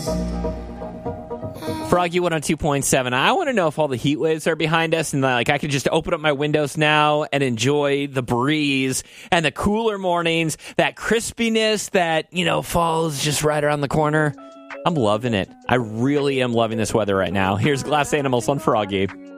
Froggy 102.7. I want to know if all the heat waves are behind us and I could just open up my windows now and enjoy the breeze and the cooler mornings, that crispiness that, fall is just right around the corner. I'm loving it. I really am loving this weather right now. Here's Glass Animals on Froggy.